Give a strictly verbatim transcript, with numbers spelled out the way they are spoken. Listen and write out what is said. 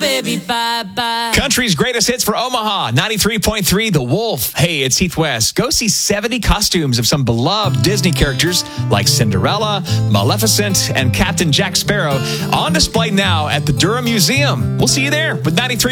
baby, bye-bye. Country's greatest hits for Omaha, ninety-three point three, The Wolf. Hey, it's Heath West. Go see seventy costumes of some beloved Disney characters like Cinderella, Maleficent, and Captain Jack Sparrow on display now at the Durham Museum. We'll see you there with ninety-three.